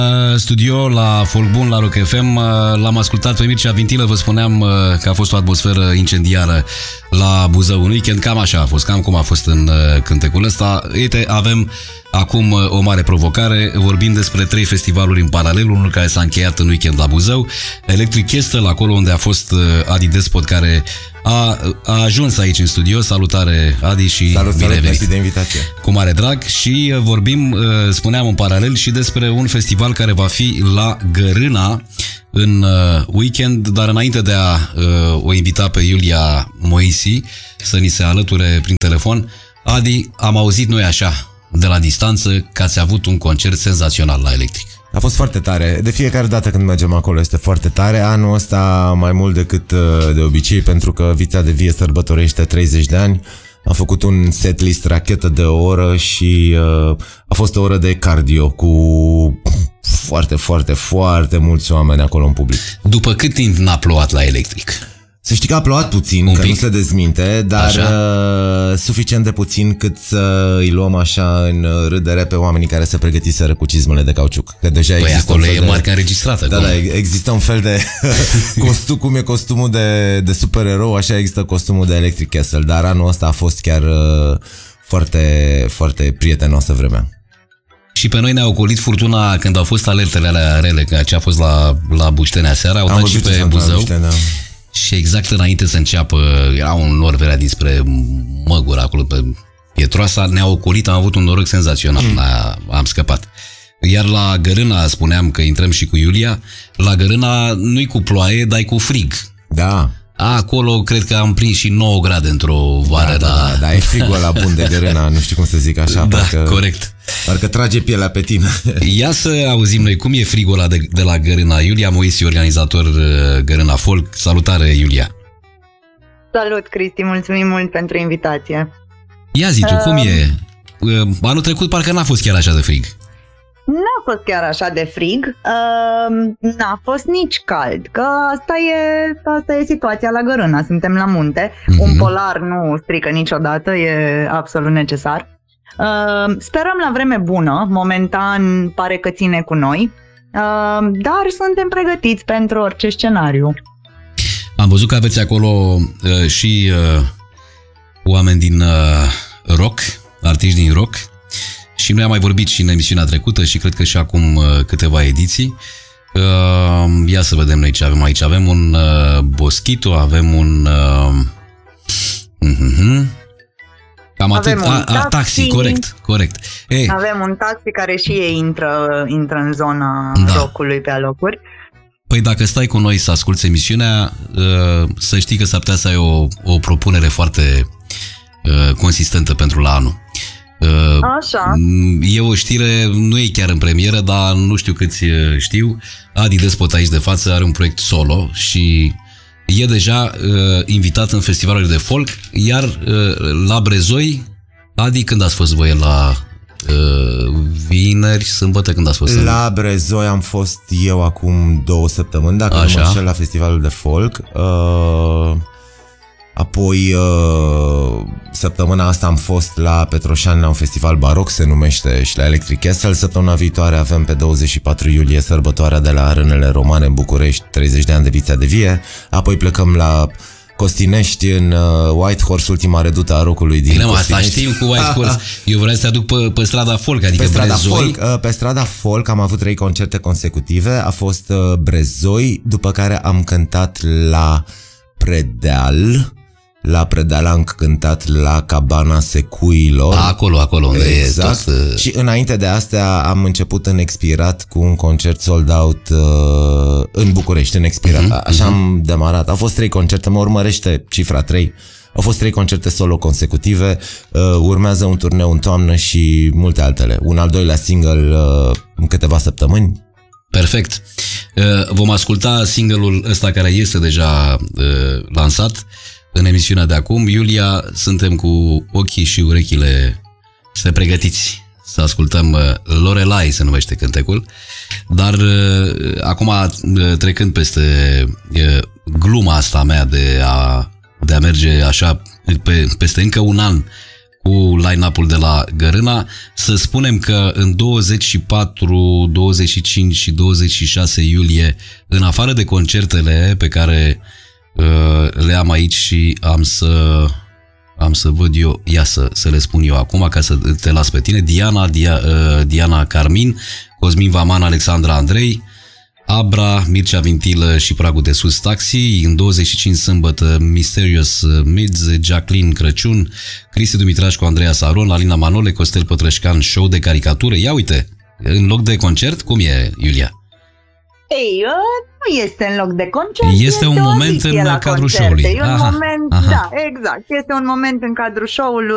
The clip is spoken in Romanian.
Studio la Folk Bun, la Rock FM. L-am ascultat pe Mircea Vintilă. Vă spuneam că a fost o atmosferă incendiară la Buzău în weekend. Cam așa a fost, cam cum a fost în cântecul ăsta. Uite, avem acum o mare provocare. Vorbim despre 3 festivaluri în paralel. Unul care s-a încheiat în weekend la Buzău, Electric Castle, acolo unde a fost Adi Despot, care a ajuns aici în studio. Salutare, Adi, și salut, bine venit. mersi de invitație. Cu mare drag. Și vorbim, spuneam în paralel, și despre un festival care va fi la Gărâna în weekend, dar înainte de a o invita pe Iulia Moisi să ni se alăture prin telefon, Adi, am auzit noi așa, de la distanță, că ați avut un concert senzațional la Electric. A fost foarte tare. De fiecare dată când mergem acolo este foarte tare. Anul ăsta mai mult decât de obicei, pentru că Vița de Vie sărbătorește 30 de ani. Am făcut un setlist rachetă de o oră și a fost o oră de cardio cu foarte mulți oameni acolo în public. După cât timp n-a plouat la Electric? Să știi că a plouat puțin, un că pic nu se dezminte, dar suficient de puțin cât să îi luăm așa în râdere pe oamenii care se pregătiseră cu cizmele de cauciuc. Că deja există acolo e marca înregistrată. Da, există un fel de cum e costumul de supererou, așa există costumul de Electric Castle, dar anul ăsta a fost chiar foarte prietenoasă vremea. Și pe noi ne-a ocolit furtuna când au fost alertele alea rele, că ce a fost la Buștenea seara, au dat și pe Buzău. Și exact înainte să înceapă, era un nor, venea dinspre Măgura, acolo pe Pietroasa, ne-a ocolit, am avut un noroc senzațional, am scăpat. Iar la Gărâna, spuneam că intrăm și cu Iulia, la Gărâna nu-i cu ploaie, dar e cu frig. Da. Acolo cred că am prins și 9 grade într-o vară. Da, e frigul ăla bun de Gărâna, nu știu cum să zic așa. Da, corect. Parcă trage pielea pe tine. Ia să auzim noi cum e frigul ăla de la Gărâna. Iulia Moisi, organizator Gărâna Folk. Salutare, Iulia. Salut, Cristi, mulțumim mult pentru invitație. Ia zi tu, cum e? Anul trecut parcă n-a fost chiar așa de frig. N-a fost chiar așa de frig, n-a fost nici cald, că asta e situația la Gărâna, suntem la munte, un polar nu strică niciodată, e absolut necesar. Sperăm la vreme bună, momentan pare că ține cu noi, dar suntem pregătiți pentru orice scenariu. Am văzut că aveți acolo și oameni din rock, artiști din rock. Și noi am mai vorbit și în emisiunea trecută și cred că și acum câteva ediții. Ia să vedem noi ce avem aici. Avem un Boschito, avem un... Cam atât. Taxi, corect. Avem un taxi care și ei intră în zona rockului pe alocuri. Păi dacă stai cu noi să asculți emisiunea, să știi că s-ar putea să ai o propunere foarte consistentă pentru la anul. Așa. E o știre, nu e chiar în premieră, dar nu știu câți știu. Adi Despot aici de față are un proiect solo și e deja invitat în festivalurile de folk, iar la Brezoi, Adi, când ați fost voi la vineri, sâmbătă, când ați fost? La Brezoi am fost eu acum 2 săptămâni, dacă nu mă înșel, la festivalul de folk. Apoi, săptămâna asta am fost la Petroșani la un festival baroc, se numește, și la Electric Castle. Săptămâna viitoare avem pe 24 iulie sărbătoarea de la Rânele Romane în București, 30 de ani de Vița de Vie. Apoi plecăm la Costinești, în Whitehorse, ultima redută a rockului din Costinești. Asta știm cu Whitehorse. Eu vreau să te aduc pe strada folk, adică Brezoi. Pe strada folk am avut 3 concerte consecutive. A fost Brezoi, după care am cântat la Predeal. La Predeal am cântat la Cabana Secuilor. Acolo unde exact. E tot... Și înainte de astea am început în Expirat cu un concert sold out în București, în Expirat. Așa am demarat. Au fost 3 concerte, mă urmărește cifra 3. Au fost 3 concerte solo consecutive. Urmează un turneu în toamnă și multe altele. Un al doilea single în câteva săptămâni. Perfect. Vom asculta single-ul ăsta care este deja lansat în emisiunea de acum. Iulia, suntem cu ochii și urechile să pregătiți să ascultăm Lorelai, se numește cântecul. Dar acum, trecând peste gluma asta mea de a merge așa peste încă un an cu line-up-ul de la Gărâna. Să spunem că în 24, 25 și 26 iulie, în afară de concertele pe care le am aici și am să văd eu, ia să le spun eu acum ca să te las pe tine, Diana Carmin, Cosmin Vaman, Alexandra Andrei, Abra, Mircea Vintilă și Pragul de Sus Taxi, în 25 sâmbătă Mysterious Mids, Jacqueline Crăciun, Cristi Dumitrașcu, Andreea Saron, Alina Manole, Costel Pătrășcan, show de caricatură. Ia uite, în loc de concert, cum e, Iulia? Ei, nu este în loc de concert, este un moment în cadrul show-ului. E un moment, da, exact, este un moment în cadrul show-ului.